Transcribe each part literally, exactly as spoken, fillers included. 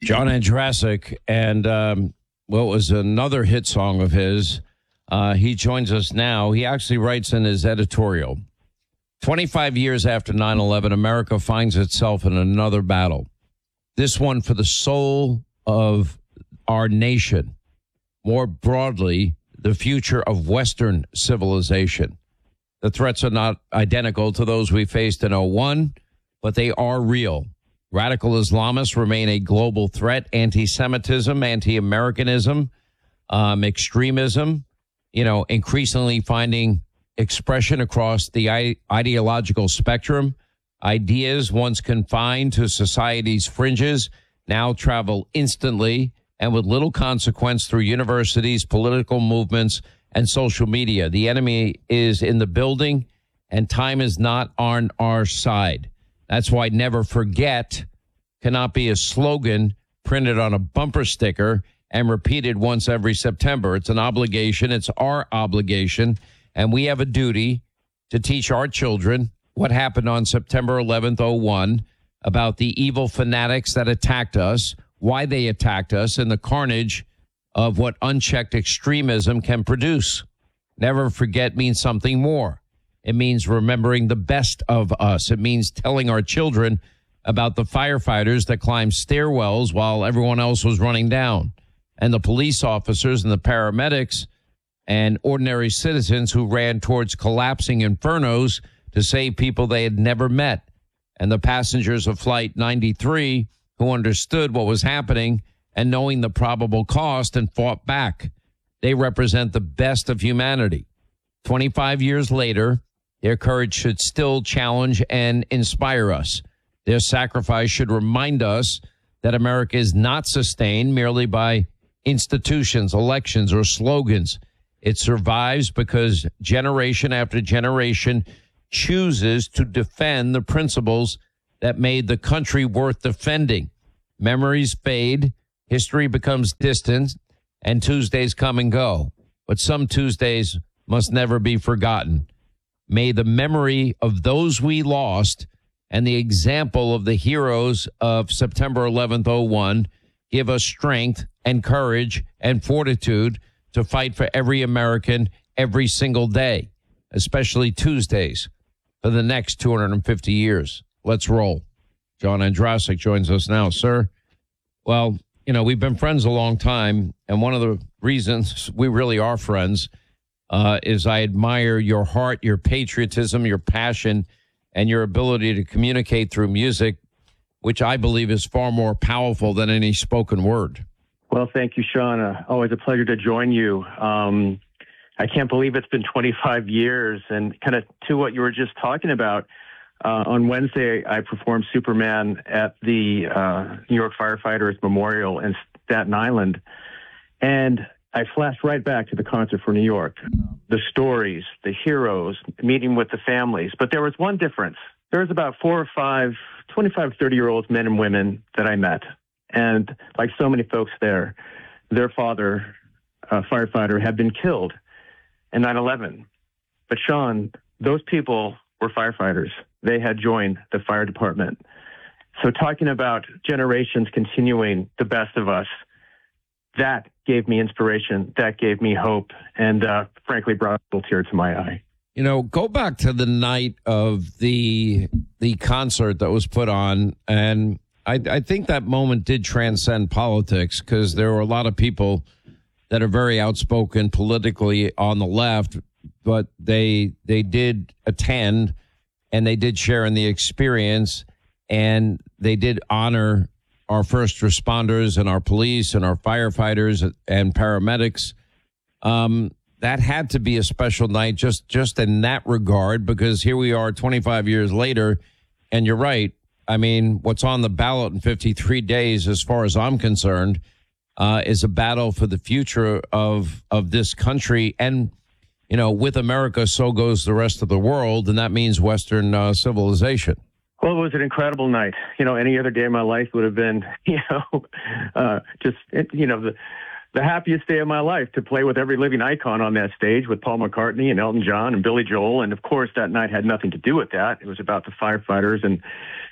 John Andrasik, and um, what was another hit song of his. Uh, he joins us now. He actually writes in his editorial, twenty-five years after nine eleven, America finds itself in another battle. This one for the soul of our nation. More broadly, the future of Western civilization. The threats are not identical to those we faced in oh one, but they are real. Radical Islamists remain a global threat. Anti-Semitism, anti-Americanism, um, extremism, you know, increasingly finding expression across the I- ideological spectrum. Ideas once confined to society's fringes now travel instantly and with little consequence through universities, political movements, and social media. The enemy is in the building, and time is not on our side. That's why never forget cannot be a slogan printed on a bumper sticker and repeated once every September. It's an obligation. It's our obligation. And we have a duty to teach our children what happened on September eleventh, oh one, about the evil fanatics that attacked us, why they attacked us, and the carnage of what unchecked extremism can produce. Never forget means something more. It means remembering the best of us. It means telling our children about the firefighters that climbed stairwells while everyone else was running down, and the police officers and the paramedics and ordinary citizens who ran towards collapsing infernos to save people they had never met, and the passengers of Flight ninety-three who understood what was happening and knowing the probable cost and fought back. They represent the best of humanity. twenty-five years later, their courage should still challenge and inspire us. Their sacrifice should remind us that America is not sustained merely by institutions, elections, or slogans. It survives because generation after generation chooses to defend the principles that made the country worth defending. Memories fade, history becomes distant, and Tuesdays come and go. But some Tuesdays must never be forgotten. May the memory of those we lost and the example of the heroes of September eleventh, oh one give us strength and courage and fortitude to fight for every American every single day, especially Tuesdays, for the next two hundred fifty years. Let's roll. John Andrasik joins us now, sir. Well, you know, we've been friends a long time, and one of the reasons we really are friends uh, is I admire your heart, your patriotism, your passion, and your ability to communicate through music, which I believe is far more powerful than any spoken word. Well, thank you, Sean. Uh, always a pleasure to join you. Um, I can't believe it's been twenty-five years. And kind of to what you were just talking about, uh, on Wednesday, I performed Superman at the uh, New York Firefighters Memorial in Staten Island. And I flashed right back to the concert for New York. The stories, the heroes, meeting with the families. But there was one difference. There was about four or five, twenty-five, thirty-year-old men and women that I met. And like so many folks there, their father, a firefighter, had been killed in nine eleven. But Sean, those people were firefighters. They had joined the fire department. So talking about generations continuing the best of us, that gave me inspiration. That gave me hope. And uh, frankly, brought a little tear to my eye. You know, go back to the night of the the concert that was put on, and I, I think that moment did transcend politics because there were a lot of people that are very outspoken politically on the left, but they they did attend and they did share in the experience, and they did honor our first responders and our police and our firefighters and paramedics. Um, that had to be a special night just, just in that regard, because here we are twenty-five years later, and you're right. I mean, what's on the ballot in fifty-three days, as far as I'm concerned, uh, is a battle for the future of, of this country. And, you know, with America, so goes the rest of the world, and that means Western uh, civilization. Well, it was an incredible night. You know, any other day of my life would have been, you know, uh, just, you know, the, the happiest day of my life to play with every living icon on that stage with Paul McCartney and Elton John and Billy Joel. And of course, that night had nothing to do with that. It was about the firefighters and,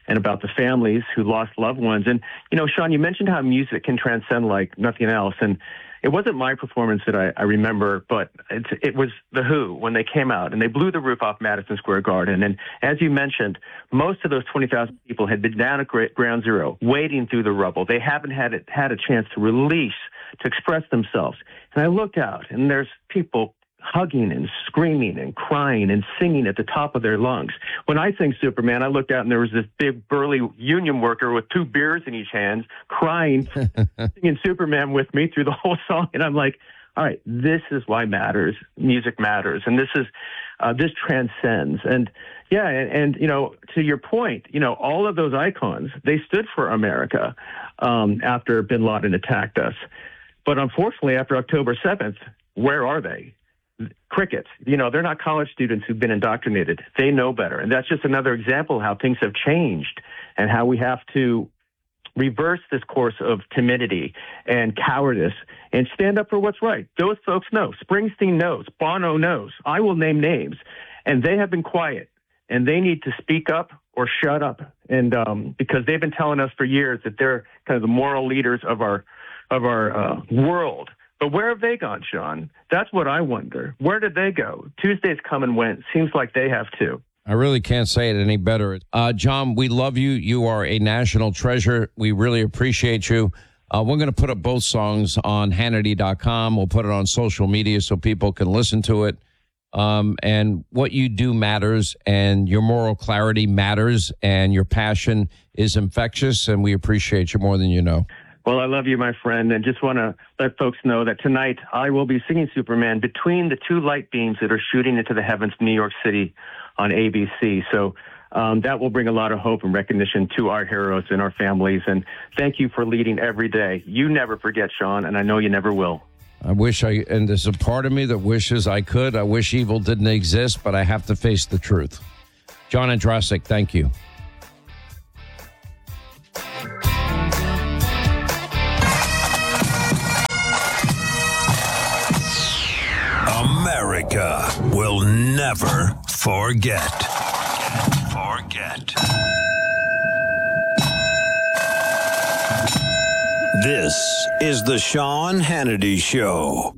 and about the families who lost loved ones. And, you know, Sean, you mentioned how music can transcend like nothing else. And it wasn't my performance that I, I remember, but it, it was The Who when they came out and they blew the roof off Madison Square Garden. And as you mentioned, most of those twenty thousand people had been down at Ground Zero, wading through the rubble. They haven't had it, had a chance to release, to express themselves. And I looked out, and there's people hugging and screaming and crying and singing at the top of their lungs. When I sing Superman, I looked out and there was this big burly union worker with two beers in each hand crying, singing Superman with me through the whole song. And I'm like, all right, this is why matters. Music matters. And this is, uh, this transcends. And yeah, and, and, you know, to your point, you know, all of those icons, they stood for America um, after bin Laden attacked us. But unfortunately, after October seventh, where are they? Crickets. You know, they're not college students who've been indoctrinated. They know better. And that's just another example of how things have changed and how we have to reverse this course of timidity and cowardice and stand up for what's right. Those folks know. Springsteen knows. Bono knows. I will name names. And they have been quiet. And they need to speak up or shut up. And um, because they've been telling us for years that they're kind of the moral leaders of our of our uh, world. But where have they gone, Sean? That's what I wonder. Where did they go? Tuesday's come and went. Seems like they have too. I really can't say it any better. Uh, John, we love you. You are a national treasure. We really appreciate you. Uh, we're going to put up both songs on Hannity dot com. We'll put it on social media so people can listen to it. Um, and what you do matters, and your moral clarity matters, and your passion is infectious, and we appreciate you more than you know. Well, I love you, my friend, and just want to let folks know that tonight I will be singing Superman between the two light beams that are shooting into the heavens in New York City on A B C. So um, that will bring a lot of hope and recognition to our heroes and our families. And thank you for leading every day. You never forget, Sean, and I know you never will. I wish I, and there's a part of me that wishes I could. I wish evil didn't exist, but I have to face the truth. John Ondrasik, thank you. America will never forget. Forget. This is the Sean Hannity Show.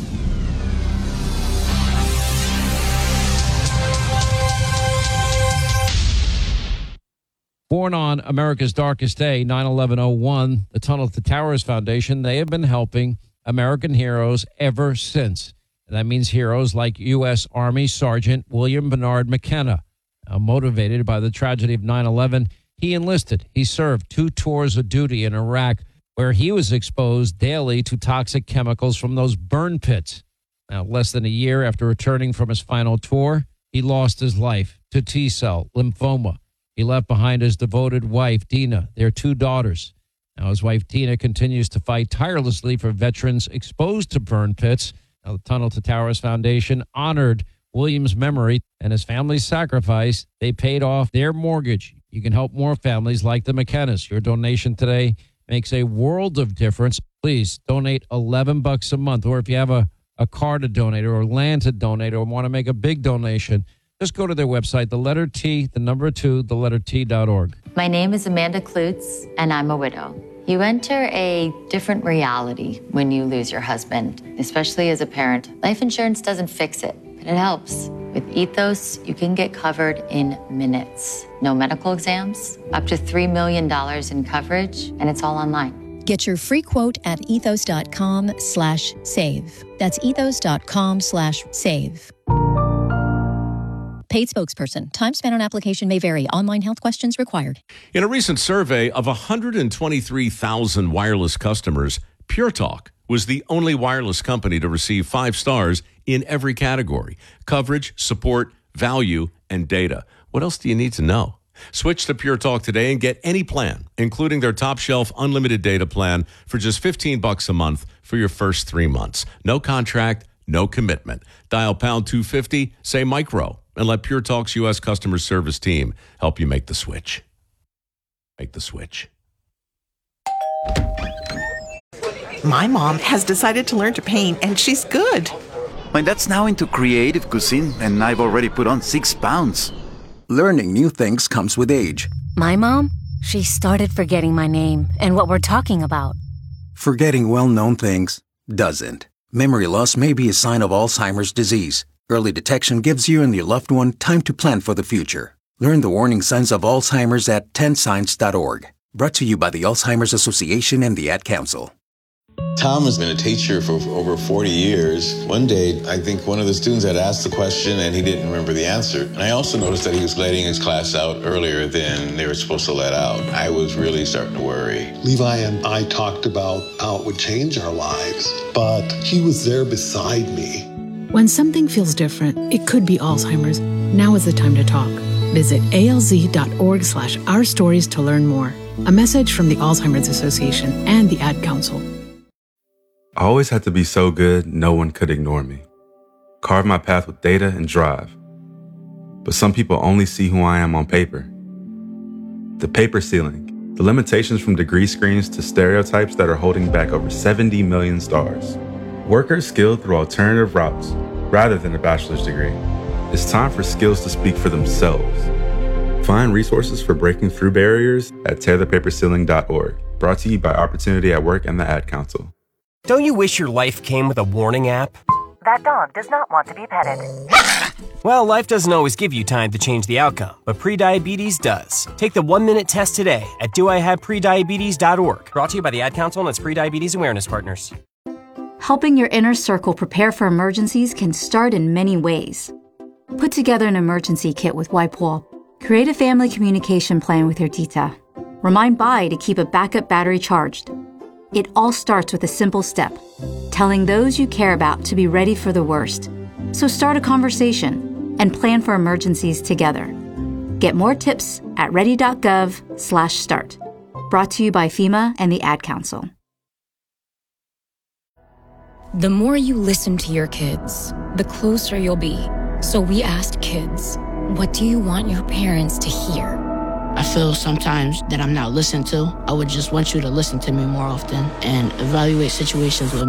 Born on America's darkest day, nine eleven oh one, the Tunnel to Towers Foundation, they have been helping American heroes ever since. And that means heroes like U S. Army Sergeant William Bernard McKenna. Uh, motivated by the tragedy of nine eleven, he enlisted. He served two tours of duty in Iraq, where he was exposed daily to toxic chemicals from those burn pits. Now, less than a year after returning from his final tour, he lost his life to T-cell lymphoma. He left behind his devoted wife, Dina, their two daughters. Now, his wife, Dina, continues to fight tirelessly for veterans exposed to burn pits. Now, the Tunnel to Towers Foundation honored William's memory and his family's sacrifice. They paid off their mortgage. You can help more families like the McKennas. Your donation today makes a world of difference. Please donate eleven bucks a month. Or if you have a, a car to donate or land to donate or want to make a big donation, just go to their website, the letter T, the number two, the letter T dot org. My name is Amanda Klutz, and I'm a widow. You enter a different reality when you lose your husband, especially as a parent. Life insurance doesn't fix it, but it helps. With Ethos, you can get covered in minutes. No medical exams, up to three million dollars in coverage, and it's all online. Get your free quote at ethos.com slash save. That's ethos.com slash save. Paid spokesperson. Time spent on application may vary. Online health questions required. In a recent survey of one hundred twenty-three thousand wireless customers, Pure Talk was the only wireless company to receive five stars in every category: coverage, support, value, and data. What else do you need to know? Switch to Pure Talk today and get any plan, including their top shelf unlimited data plan, for just fifteen bucks a month for your first three months. No contract, no commitment. Dial pound two fifty, say micro, and let Pure Talk's U S customer service team help you make the switch. Make the switch. My mom has decided to learn to paint, and she's good. My dad's now into creative cuisine, and I've already put on six pounds. Learning new things comes with age. My mom, she started forgetting my name and what we're talking about. Forgetting well-known things doesn't. Memory loss may be a sign of Alzheimer's disease. Early detection gives you and your loved one time to plan for the future. Learn the warning signs of Alzheimer's at ten signs dot org. Brought to you by the Alzheimer's Association and the Ad Council. Tom has been a teacher for over forty years. One day, I think one of the students had asked the question and he didn't remember the answer. And I also noticed that he was letting his class out earlier than they were supposed to let out. I was really starting to worry. Levi and I talked about how it would change our lives, but he was there beside me. When something feels different, it could be Alzheimer's. Now is the time to talk. Visit alz.org slash our stories to learn more. A message from the Alzheimer's Association and the Ad Council. I always had to be so good, no one could ignore me. Carve my path with data and drive. But some people only see who I am on paper. The paper ceiling, the limitations from degree screens to stereotypes that are holding back over seventy million stars. Workers skilled through alternative routes, rather than a bachelor's degree. It's time for skills to speak for themselves. Find resources for breaking through barriers at tear the paper ceiling dot org. Brought to you by Opportunity at Work and the Ad Council. Don't you wish your life came with a warning app? That dog does not want to be petted. Well, life doesn't always give you time to change the outcome, but prediabetes does. Take the one-minute test today at do I have prediabetes dot org. Brought to you by the Ad Council and its prediabetes awareness partners. Helping your inner circle prepare for emergencies can start in many ways. Put together an emergency kit with WIPEWALL. Create a family communication plan with your tita. Remind Bai to keep a backup battery charged. It all starts with a simple step, telling those you care about to be ready for the worst. So start a conversation and plan for emergencies together. Get more tips at ready.gov slash start. Brought to you by FEMA and the Ad Council. The more you listen to your kids, the closer you'll be. So we asked kids, what do you want your parents to hear? I feel sometimes that I'm not listened to. I would just want you to listen to me more often and evaluate situations with